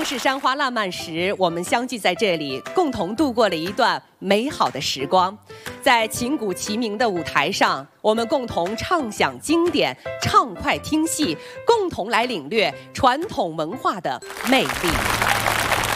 正是山花烂漫时，我们相聚在这里，共同度过了一段美好的时光。在琴鼓齐鸣的舞台上，我们共同唱响经典，畅快听戏，共同来领略传统文化的魅力。